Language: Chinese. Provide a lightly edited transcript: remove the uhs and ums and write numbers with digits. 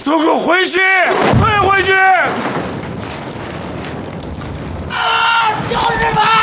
都给我回去，退回去！ 啊！就是吧。